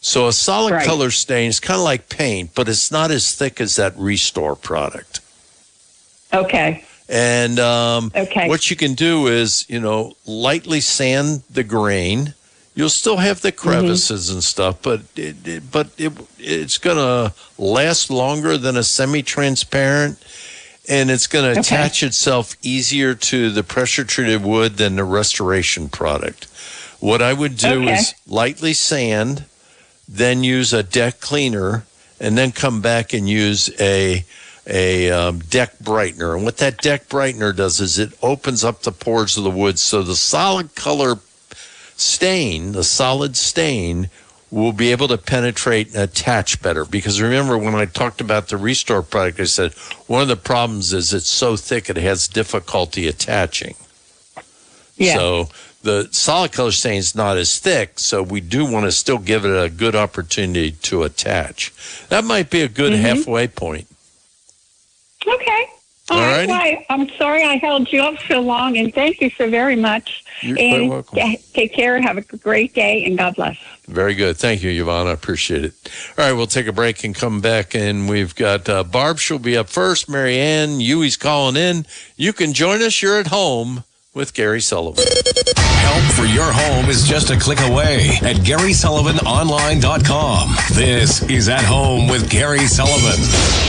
So a solid Right. color stain is kind of like paint, but it's not as thick as that Restore product. Okay. And Okay. what you can do is, lightly sand the grain. You'll still have the crevices and stuff, but it's going to last longer than a semi-transparent, and it's going to attach itself easier to the pressure-treated wood than the restoration product. What I would do is lightly sand, then use a deck cleaner, and then come back and use a deck brightener. And what that deck brightener does is it opens up the pores of the wood, so the solid color stain, the solid stain, will be able to penetrate and attach better. Because remember, when I talked about the Restore product, I said one of the problems is it's so thick it has difficulty attaching. Yeah. So the solid color stain is not as thick, so we do want to still give it a good opportunity to attach. That might be a good halfway point. Okay. All right. Well, I'm sorry I held you up so long, and thank you so very much. You're quite welcome. Take care. Have a great day, and God bless. Very good. Thank you, Yvonne. I appreciate it. All right, we'll take a break and come back, and we've got Barb. She'll be up first. Mary Ann, Huey's calling in. You can join us. You're at home with Gary Sullivan. Help for your home is just a click away at GarySullivanOnline.com. This is At Home with Gary Sullivan.